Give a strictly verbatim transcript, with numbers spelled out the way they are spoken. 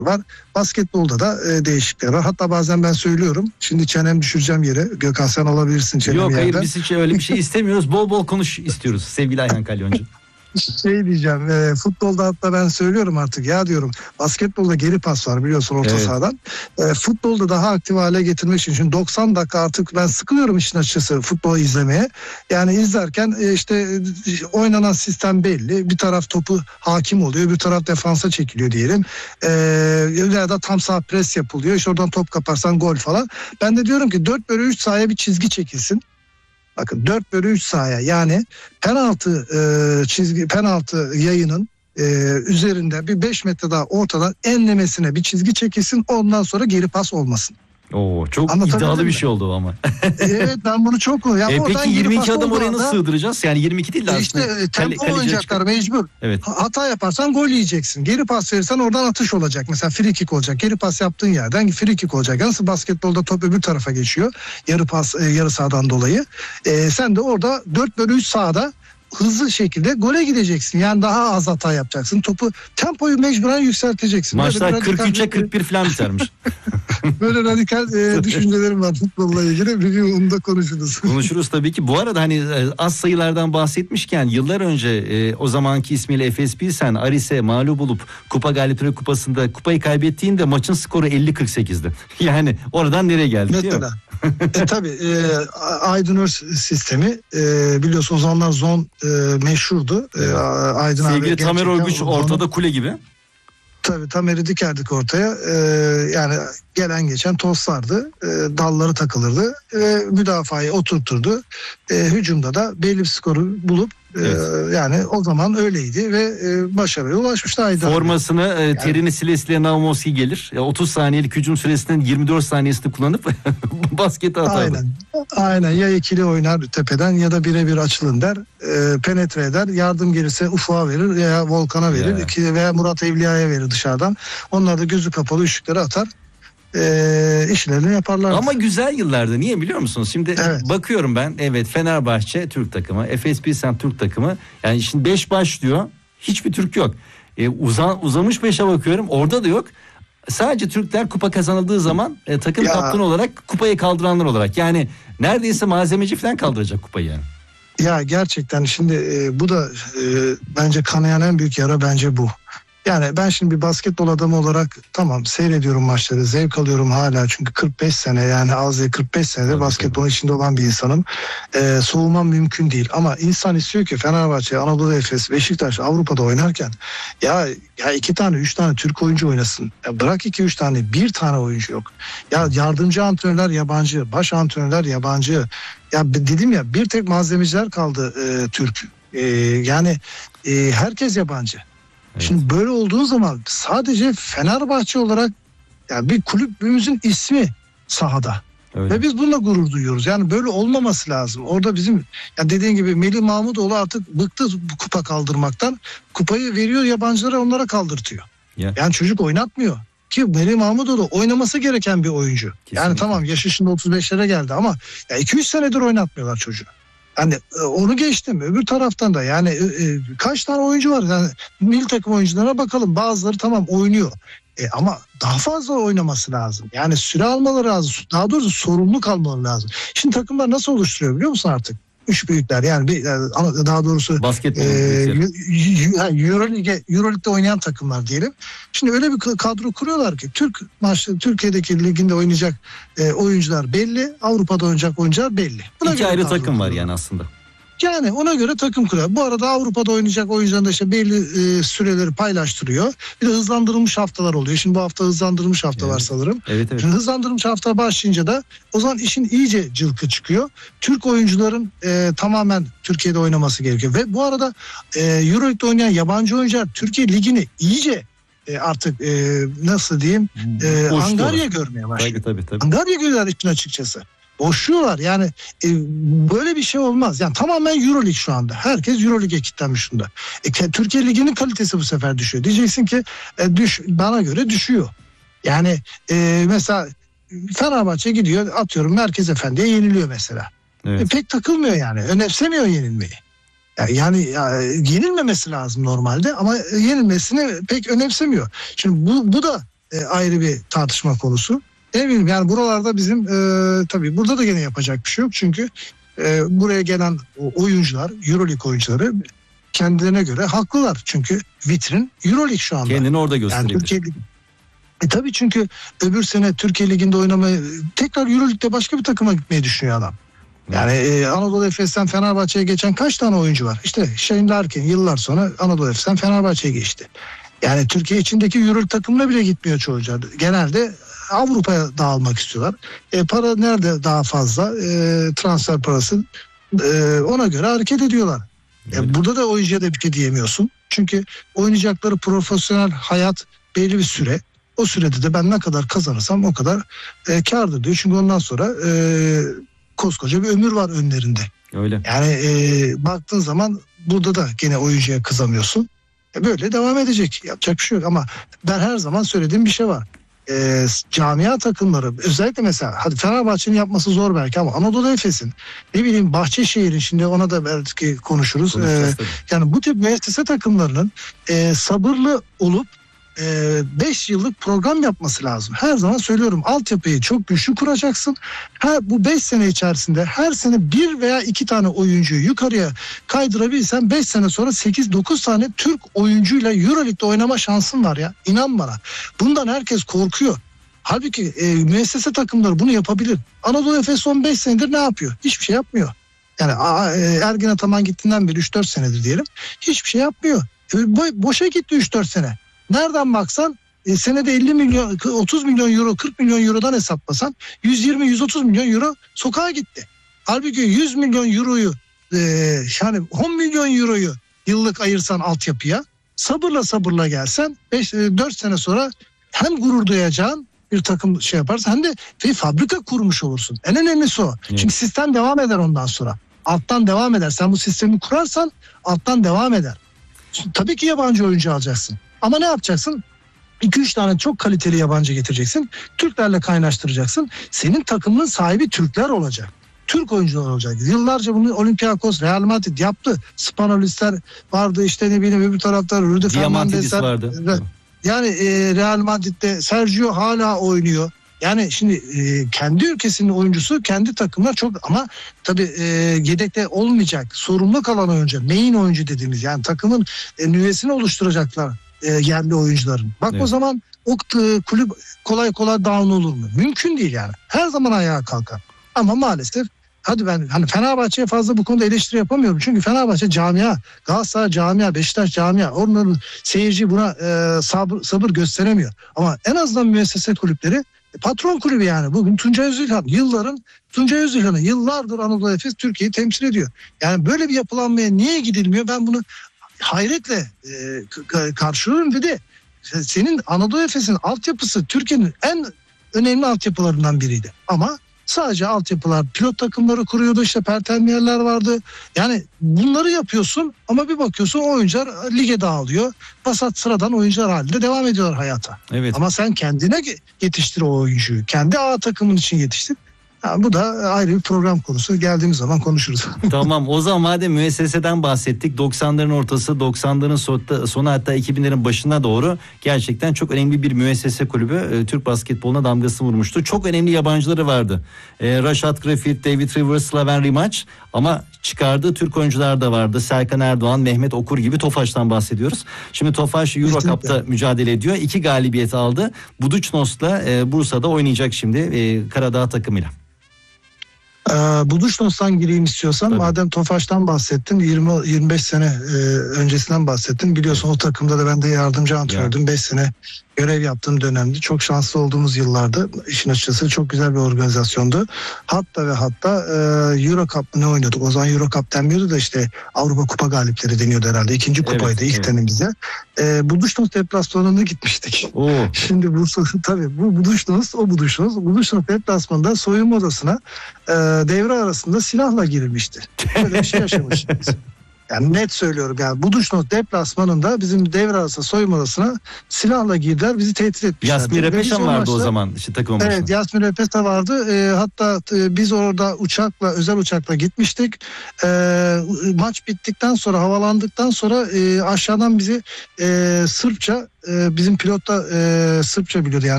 var. Basketbolda da e, değişiklikler var. Hatta bazen ben söylüyorum. Şimdi çenem düşüreceğim yere. Gökhan sen alabilirsin çenemi Yok yerden. hayır biz hiç öyle bir şey istemiyoruz. Bol bol konuş istiyoruz sevgili Ayhan Kalyoncu. Şey diyeceğim, e, futbolda hatta ben söylüyorum artık ya diyorum, basketbolda geri pas var biliyorsun orta evet. sahadan. E, futbolda daha aktif hale getirmek için, çünkü doksan dakika artık ben sıkılıyorum işin açıkçası futbolu izlemeye. Yani izlerken e, işte e, oynanan sistem belli. Bir taraf topu hakim oluyor, bir taraf defansa çekiliyor diyelim. E, ya da tam sağ pres yapılıyor. İşte oradan top kaparsan gol falan. Ben de diyorum ki dört bölü üç sahaya bir çizgi çekilsin. Bakın dört bölü üç sahaya, yani penaltı e, çizgi penaltı yayının e, üzerinde bir beş metre daha ortadan enlemesine bir çizgi çekilsin, ondan sonra geri pas olmasın. Oo, çok iddialı bir şey oldu ama. Evet ben bunu çok yani e, peki yirmi iki adam oraya nasıl sığdıracağız? Yani yirmi iki değil de işte aslında. tempo oynayacaklar mecbur. Evet. Hata yaparsan gol yiyeceksin. Geri pas verirsen oradan atış olacak. Mesela free kick olacak. Geri pas yaptığın yerden free kick olacak. Nasıl basketbolda top öbür tarafa geçiyor. Yarı pas yarı sahadan dolayı. E, sen de orada dört bölü üç sahada hızlı şekilde gole gideceksin. Yani daha az hata yapacaksın. Topu, tempoyu mecburen yükselteceksin. Maçlar kırk üçe kırk bir falan bitermiş. Böyle radikal e, düşüncelerim var futbolla ilgili. Bir gün onu da konuşuruz. Konuşuruz tabii ki. Bu arada hani az sayılardan bahsetmişken yıllar önce e, o zamanki ismiyle Efes Pilsen Aris'e mağlup olup Kupa Galipleri Kupası'nda kupayı kaybettiğinde maçın skoru elli kırk sekizdi. Yani oradan nereye geldik mesela, değil mi? e, tabii e, Aydınörs sistemi e, biliyorsun o zamanlar zon e, meşhurdu. E, Aydın Sevgili Tamer Oyguç ortada kule gibi. Tabii Tamer'i dikerdik ortaya. Ee, yani gelen geçen tostlardı. Ee, dalları takılırdı. Ee, müdafayı oturturdu. Ee, hücumda da belli bir skoru bulup evet. e, yani o zaman öyleydi ve e, başarıya ulaşmıştı Aydın. Formasını e, yani, terini sile sile Naumoski gelir. E, otuz saniyelik hücum süresinin yirmi dört saniyesini kullanıp basketi atardı. Aynen. Aynen. Ya ikili oynar tepeden ya da birebir açılın der. E, penetre eder. Yardım gelirse Ufuk'a verir veya Volkan'a verir. Ya. Veya Murat Evliya'ya verir dışarıdan. Onlar da gözü kapalı üçlükleri atar. E, işlerini yaparlar. Ama güzel yıllardı. Niye biliyor musunuz? Şimdi evet. bakıyorum ben. Evet, Fenerbahçe Türk takımı, Efes Pilsen Türk takımı. Yani şimdi beş başlıyor. Hiçbir Türk yok. E, uza, uzamış beşe bakıyorum. Orada da yok. Sadece Türkler kupa kazanıldığı zaman e, takım ya. kaptanı olarak kupayı kaldıranlar olarak. Yani neredeyse malzemeci falan kaldıracak kupayı yani. Ya gerçekten şimdi e, bu da e, bence kanayan en büyük yara bence bu. Yani ben şimdi bir basketbol adamı olarak tamam seyrediyorum maçları, zevk alıyorum hala, çünkü kırk beş sene, yani az değil kırk beş senedir tabii, basketbolun tabii. içinde olan bir insanım. Ee, soğumam mümkün değil ama insan istiyor ki Fenerbahçe, Anadolu Efes, Beşiktaş Avrupa'da oynarken ya ya iki tane üç tane Türk oyuncu oynasın. Ya bırak iki üç tane, bir tane oyuncu yok. Ya yardımcı antrenörler yabancı, baş antrenörler yabancı. Ya dedim ya, bir tek malzemeciler kaldı e, Türk. E, yani e, herkes yabancı. Evet. Şimdi böyle olduğu zaman sadece Fenerbahçe olarak yani bir kulübümüzün ismi sahada. Öyle. Ve biz bununla gurur duyuyoruz. Yani böyle olmaması lazım. Orada bizim yani dediğin gibi Melih Mahmutoğlu artık bıktı bu kupa kaldırmaktan. Kupayı veriyor yabancılara, onlara kaldırtıyor. Ya. Yani çocuk oynatmıyor. Ki Melih Mahmutoğlu oynaması gereken bir oyuncu. Kesinlikle. Yani tamam yaşı şimdi otuz beşlere geldi ama ya iki üç senedir oynatmıyorlar çocuğu. Hani onu geçtim. Öbür taraftan da yani e, kaç tane oyuncu var? Yani milli takım oyuncularına bakalım. Bazıları tamam oynuyor. E, ama daha fazla oynaması lazım. Yani süre almaları lazım. Daha doğrusu sorumluluk almaları lazım. Şimdi takımlar nasıl oluşturuyor biliyor musun artık? Üç büyükler yani bir, daha doğrusu basketbol, e, Euroleague, Euroleague'de oynayan takımlar diyelim. Şimdi öyle bir kadro kuruyorlar ki Türk maçlı Türkiye'deki liginde oynayacak e, oyuncular belli, Avrupa'da oynayacak oyuncular belli. Buna İki ayrı takım var yani aslında. Yani ona göre takım kuruyor. Bu arada Avrupa'da oynayacak oyuncuların da işte belli e, süreleri paylaştırıyor. Bir de hızlandırılmış haftalar oluyor. Şimdi bu hafta hızlandırılmış hafta evet. var sanırım. Evet, evet. Şimdi hızlandırılmış hafta başlayınca da o zaman işin iyice cılkı çıkıyor. Türk oyuncuların e, tamamen Türkiye'de oynaması gerekiyor. Ve bu arada e, Euroleague'de oynayan yabancı oyuncular Türkiye Ligi'ni iyice e, artık e, nasıl diyeyim e, Angarya görmeye başlıyor. Tabii, tabii, tabii. Angarya görüyorlar işin açıkçası. Boşluyorlar yani e, böyle bir şey olmaz. Yani tamamen Euroleague şu anda. Herkes Euroleague'e kilitlenmiş şunda. E, Türkiye Ligi'nin kalitesi bu sefer düşüyor. Diyeceksin ki e, düş, bana göre düşüyor. Yani e, mesela Fenerbahçe gidiyor atıyorum Merkez Efendi'ye yeniliyor mesela. Evet. E, pek takılmıyor yani. Önemsemiyor yenilmeyi. Yani, yani ya, yenilmemesi lazım normalde ama yenilmesini pek önemsemiyor. Şimdi bu, bu da e, ayrı bir tartışma konusu. Ne bileyim yani buralarda bizim e, tabii burada da gene yapacak bir şey yok. Çünkü e, buraya gelen oyuncular, Euroleague oyuncuları kendilerine göre haklılar. Çünkü vitrin Euroleague şu anda. Kendini orada gösterebilir. Yani Türkiye, e tabii çünkü öbür sene Türkiye Ligi'nde oynamayı, tekrar Euroleague'de başka bir takıma gitmeyi düşünüyor adam. Yani e, Anadolu Efes'ten Fenerbahçe'ye geçen kaç tane oyuncu var? İşte Shane Larkin yıllar sonra Anadolu Efes'ten Fenerbahçe'ye geçti. Yani Türkiye içindeki Euroleague takımına bile gitmiyor çoğunca. Genelde Avrupa'ya dağılmak istiyorlar. E, para nerede daha fazla? E, transfer parası. E, ona göre hareket ediyorlar. Evet. E, burada da oyuncuya da bir şey diyemiyorsun. Çünkü oynayacakları profesyonel hayat belli bir süre. O sürede de ben ne kadar kazanırsam o kadar e, kârdır diyor. Çünkü ondan sonra e, koskoca bir ömür var önlerinde. Öyle. Yani e, baktığın zaman burada da gene oyuncuya kızamıyorsun. E, böyle devam edecek. Yapacak bir şey yok ama ben her zaman söylediğim bir şey var. E, camia takımları özellikle mesela hadi Fenerbahçe'nin yapması zor belki ama Anadolu Efes'in ne bileyim Bahçeşehir'in şimdi ona da belki konuşuruz. E, yani bu tip müessese takımlarının e, sabırlı olup beş yıllık program yapması lazım. Her zaman söylüyorum altyapıyı çok güçlü kuracaksın. Her, bu beş sene içerisinde her sene bir veya iki tane oyuncuyu yukarıya kaydırabilsen beş sene sonra sekiz dokuz tane Türk oyuncuyla Euroleague'de oynama şansın var ya. İnan bana. Bundan herkes korkuyor. Halbuki e, müessese takımları bunu yapabilir. Anadolu Efes son beş senedir ne yapıyor? Hiçbir şey yapmıyor. Yani Ergin Ataman gittiğinden beri üç dört senedir diyelim. Hiçbir şey yapmıyor. E, bo- boşa gitti üç dört sene. Nereden baksan e, senede elli milyon, otuz milyon euro, kırk milyon eurodan hesaplasan yüz yirmi yüz otuz milyon euro sokağa gitti. Halbuki yüz milyon euroyu e, yani on milyon euroyu yıllık ayırsan altyapıya sabırla sabırla gelsen beş, dört sene sonra hem gurur duyacağın bir takım şey yaparsın hem de bir fabrika kurmuş olursun. En önemlisi o. Evet. Çünkü sistem devam eder ondan sonra. Alttan devam eder. Sen bu sistemi kurarsan alttan devam eder. Tabii ki yabancı oyuncu alacaksın. Ama ne yapacaksın? iki üç tane çok kaliteli yabancı getireceksin. Türklerle kaynaştıracaksın. Senin takımının sahibi Türkler olacak. Türk oyuncular olacak. Yıllarca bunu Olympiakos, Real Madrid yaptı. Spanolistler vardı işte ne bileyim öbür tarafta Rudy Fernandezler vardı. Yani e, Real Madrid'de Sergio hala oynuyor. Yani şimdi e, kendi ülkesinin oyuncusu kendi takımlar çok ama tabii e, yedekte olmayacak. Sorumlu kalan oyuncu, main oyuncu dediğimiz yani takımın e, nüvesini oluşturacaklar e, yerli oyuncuların. Bak evet. O zaman o e, kulüp kolay kolay down olur mu? Mümkün değil yani. Her zaman ayağa kalkar. Ama maalesef hadi ben hani Fenerbahçe'ye fazla bu konuda eleştiri yapamıyorum. Çünkü Fenerbahçe camia, Galatasaray camia, Beşiktaş camia. Onların seyirci buna e, sabır, sabır gösteremiyor. Ama en azından müessese kulüpleri patron kulübü yani. Bugün Tuncay Özilhan yılların Tuncay Özilhan'ı yıllardır Anadolu Efes Türkiye'yi temsil ediyor. Yani böyle bir yapılanmaya niye gidilmiyor? Ben bunu hayretle e, k- karşılıyorum ve de senin Anadolu Efes'in altyapısı Türkiye'nin en önemli altyapılarından biriydi. Ama sadece altyapılar, pilot takımları kuruyordu, işte Pertelmiyerler vardı. Yani bunları yapıyorsun ama bir bakıyorsun o oyuncular lige dağılıyor. Basat sıradan oyuncular halinde devam ediyorlar hayata. Evet. Ama sen kendine yetiştir o oyuncuyu. Kendi A takımın için yetiştir. Yani bu da ayrı bir program konusu. Geldiğimiz zaman konuşuruz. Tamam, o zaman madem müesseseden bahsettik, doksanların ortası, doksanların sonu hatta iki binlerin başına doğru gerçekten çok önemli bir müessese kulübü Türk basketboluna damgasını vurmuştu. Çok önemli yabancıları vardı. E, Rashad Griffith, David Rivers, Slaven Rimac ama çıkardığı Türk oyuncular da vardı. Serkan Erdoğan, Mehmet Okur gibi. Tofaş'tan bahsediyoruz. Şimdi Tofaş Euro Cup'ta mücadele ediyor. İki galibiyet aldı. Budućnos'la e, Bursa'da oynayacak şimdi e, Karadağ takımıyla. Ee, Budućnos'tan gireyim istiyorsan. Tabii. Madem Tofaş'tan bahsettin, yirmi yirmi beş sene e, öncesinden bahsettin. Biliyorsun evet. O takımda da ben de yardımcı antrenördüm. beş sene görev yaptığım dönemdi. Çok şanslı olduğumuz yıllardı. İşin açıkçası çok güzel bir organizasyondu. Hatta ve hatta e, Euro Cup ne oynuyorduk? O zaman Euro Cup denmiyordu da işte Avrupa Kupa galipleri deniyordu herhalde. İkinci kupaydı evet, ilk evet. Denemizde. E, Budućnos deplasmanına gitmiştik. Oo. Şimdi Bursa tabii bu Budućnos, o Budućnos. Budućnos deplasmanında soyunma odasına e, devre arasında silahla girilmişti. Böyle bir şey yaşamışız. Yani net söylüyorum yani Budućnost deplasmanında bizim devre arası soyunma odasına silahla girdiler, bizi tehdit etmişler. Yasmin Repeşan vardı o zaman işte takımın başında. Evet, Yasmin Repeşan vardı. E, hatta e, biz orada uçakla, özel uçakla gitmiştik. E, maç bittikten sonra, havalandıktan sonra e, aşağıdan bizi e, Sırpça, e, bizim pilot da e, Sırpça biliyordu yani.